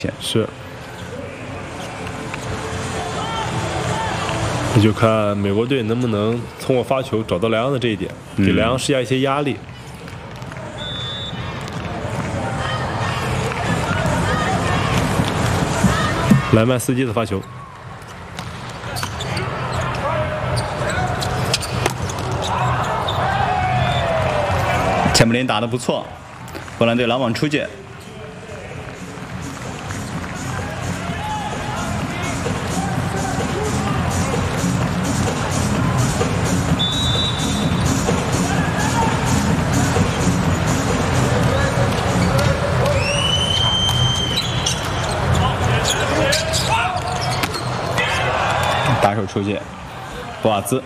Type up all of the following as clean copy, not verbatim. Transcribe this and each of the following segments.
是。那就看美国队能不能通过发球找到莱昂的这一点，给莱昂施加一些压力。莱曼斯基的发球， 钱布林打得不错，波兰队拦网出界。 打手出界，博瓦兹。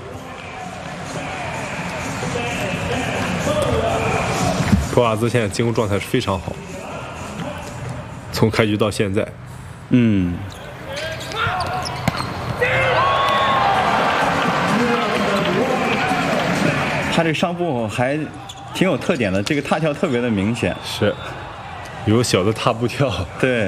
博瓦兹现在进攻状态是非常好，从开局到现在。 他这上步还挺有特点的，这个踏跳特别的明显。 是，有小的踏步跳。 对。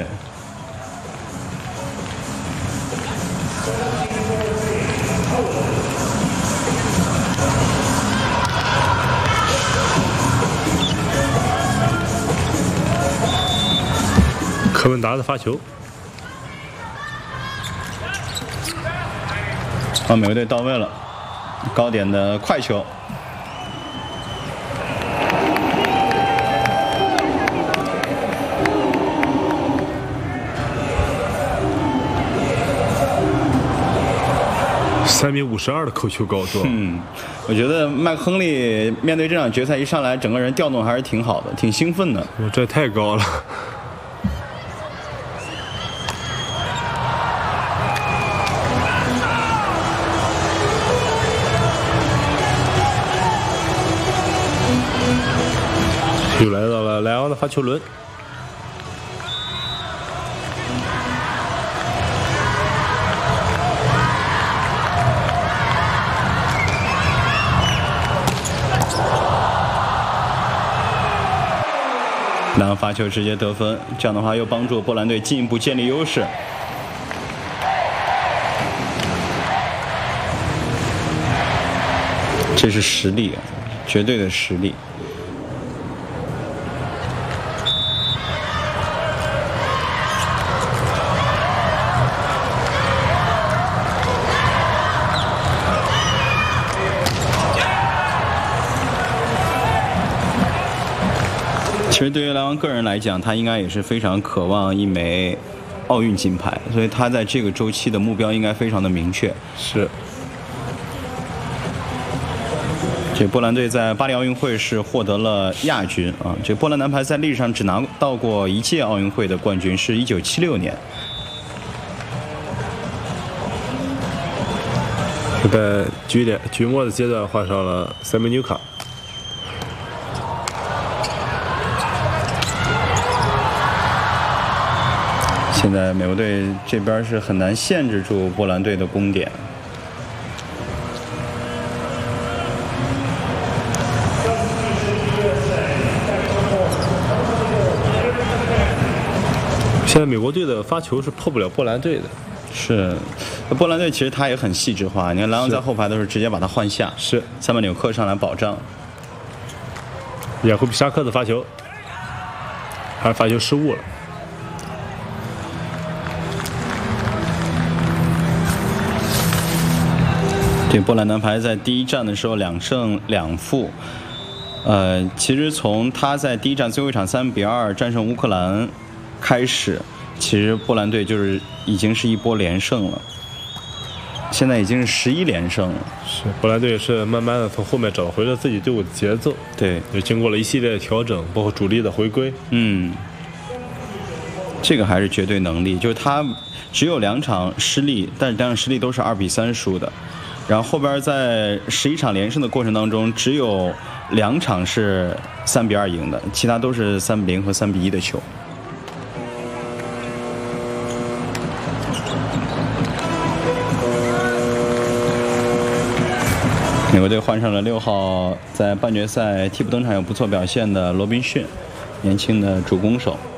科文达的发球， 美国队到位了，高点的快球， 3米52的扣球高度。 我觉得麦克亨利面对这场决赛一上来，整个人调动还是挺好的，挺兴奋的。 这太高了。 又来到了莱昂的发球轮， 莱昂发球直接得分，这样的话又帮助波兰队进一步建立优势。这是实力，绝对的实力。 其实对于莱昂个人来讲，他应该也是非常渴望一枚奥运金牌，所以他在这个周期的目标应该非常的明确。 是。 这波兰队在巴黎奥运会是获得了亚军啊。这波兰男排在历史上只拿到过一届奥运会的冠军，是1976年。 在局末的阶段换上了塞梅纽卡。 现在美国队这边是很难限制住波兰队的攻点。 现在美国队的发球是破不了波兰队的。 是，波兰队其实他也很细致化。你看莱昂在后排的时候直接把他换下， 是塞曼纽克上来保障。 雅库比沙克的发球，还是发球失误了。 这波兰男排在第一战的时候2胜2负，其实从他在第一战最后一场3比2战胜乌克兰开始，其实波兰队就是已经是一波连胜了，现在已经是11连胜了。 是，波兰队是慢慢的从后面找回了自己队伍的节奏。 对， 也经过了一系列的调整，包括主力的回归。 这个还是绝对能力，就是他只有2场失利，但是2场失利都是2比3输的。 然后后边在11场连胜的过程当中，只有2场是3比2赢的，其他都是3比0和3比1的球。美国队换上了6号，在半决赛替补登场有不错表现的罗宾逊，年轻的主攻手。